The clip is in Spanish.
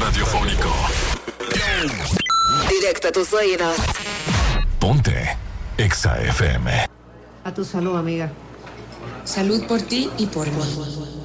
radiofónico. Directo a tus oídos. Ponte Exa FM. A tu salud, amiga. Salud por ti y por mí.